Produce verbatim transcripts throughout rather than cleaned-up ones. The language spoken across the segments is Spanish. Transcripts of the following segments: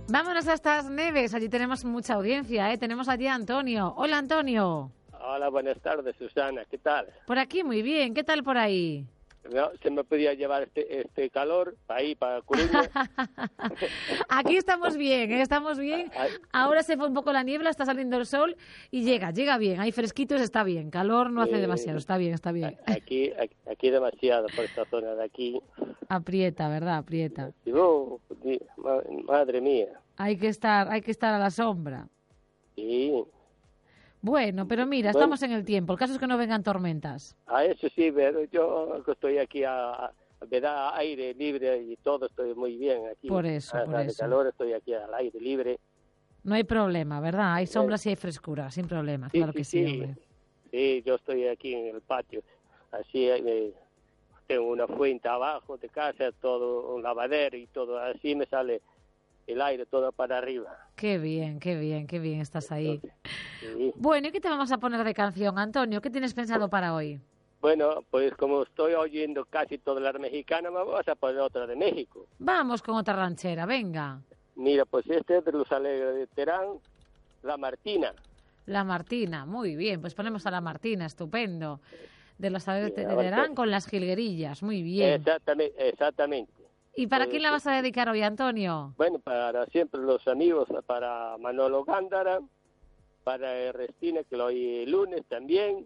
Vámonos hasta As Neves, allí tenemos mucha audiencia, ¿eh? Tenemos allí a Antonio. Hola, Antonio. Hola, buenas tardes, Susana, ¿qué tal? Por aquí muy bien, ¿qué tal por ahí? No, se me podía llevar este este calor para ahí, para Coruña. Aquí estamos bien, ¿eh? Estamos bien. Ahora se fue un poco la niebla, está saliendo el sol y llega, llega bien. Hay fresquitos, está bien. Calor no hace Eh, demasiado, está bien, está bien. Aquí, aquí, aquí demasiado por esta zona de aquí. Aprieta, ¿verdad? Aprieta. Oh, madre mía. Hay que estar, hay que estar a la sombra. Sí. Bueno, pero mira, Bueno, estamos en el tiempo. El caso es que no vengan tormentas. A eso sí, pero yo estoy aquí a, a me da aire libre y todo, estoy muy bien aquí. Por eso, a, por a de eso. calor estoy aquí al aire libre. No hay problema, ¿verdad? Hay sombras y hay frescura, sin problema. Sí, Claro sí, que sí, sí. hombre. Sí, yo estoy aquí en el patio. Así eh, tengo una fuente abajo de casa, todo un lavadero y todo. Así me sale el aire todo para arriba. Qué bien, qué bien, qué bien estás ahí. Sí. Bueno, ¿y qué te vamos a poner de canción, Antonio? ¿Qué tienes pensado para hoy? Bueno, pues como estoy oyendo casi todas las mexicanas, me vas a poner otra de México. Vamos con otra ranchera, venga. Mira, pues este es de Luz Alegre de Terán, La Martina. La Martina, muy bien, pues ponemos a La Martina, estupendo. De los Alegres de Sí, a ver Terán qué- con las jilguerillas, muy bien. Exactamente, exactamente. ¿Y para Pues, quién la vas a dedicar hoy, Antonio? Bueno, para siempre los amigos, para Manolo Gándara, para Ernestina, que lo oí el lunes también,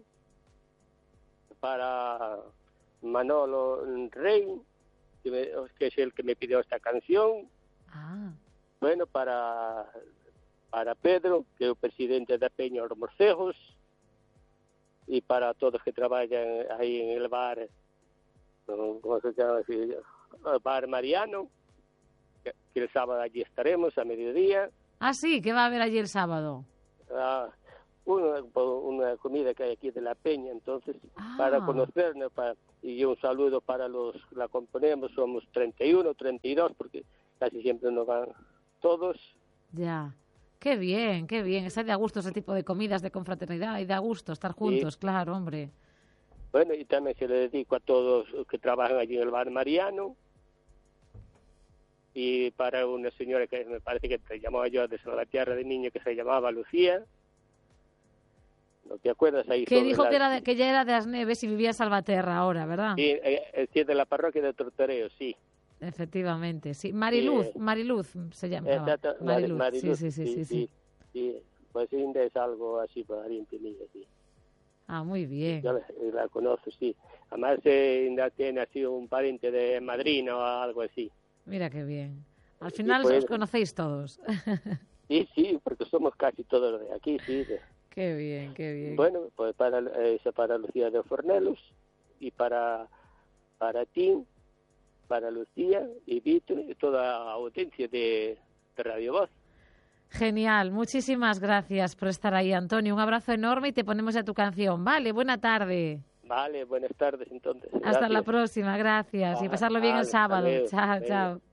para Manolo Rey, que, me- que es el que me pidió esta canción, Ah, bueno, para, para Pedro, que es el presidente de Peña Los Morcejos, y para todos que trabajan ahí en el bar, ¿no? ¿Cómo se llama? así? El bar Mariano, que, que el sábado allí estaremos a mediodía. ah, sí, ¿qué va a haber allí el sábado? Ah, una, una comida que hay aquí de la Peña, entonces, Ah. para conocernos, para, y un saludo para los que la componemos, somos treinta y uno, treinta y dos, porque casi siempre nos van todos. Ya. Qué bien, qué bien. Está de a gusto ese tipo de comidas de confraternidad y de a gusto estar juntos, claro, hombre. Bueno, y también se le dedico a todos los que trabajan allí en el bar Mariano, y para una señora que me parece que te llamaba yo de Salvatierra de niño, que se llamaba Lucía. ¿No te acuerdas? Ahí Que sobre dijo la- que, era de- que ya era de As Neves y vivía en Salvaterra ahora, ¿verdad? Sí, eh, eh, sí, de la parroquia de Tortoreo, sí. Efectivamente, sí. Mariluz, Sí. Mariluz se llama. Exacto, Mari- Mariluz, Mariluz, sí, sí, sí, sí, sí. sí. Pues Inda es algo así pariente mía, sí. Ah, muy bien. Yo la, la conozco, sí. Además, eh, Inda tiene así un pariente de madrina o algo así. Mira qué bien. Al final pues- os conocéis todos. Sí, sí, porque somos casi todos de aquí, sí. de- Qué bien, qué bien. Bueno, pues para, eh, eso para Lucía de Fornelos y para, para ti, para Lucía y Víctor y toda la audiencia de, de Radio Voz. Genial, muchísimas gracias por estar ahí, Antonio. Un abrazo enorme y te ponemos ya tu canción. Vale, buena tarde. Vale, buenas tardes entonces. Hasta la Gracias. próxima, gracias. Y Ah, pasarlo bien el vale, sábado. hasta luego. Chao, Venga. chao.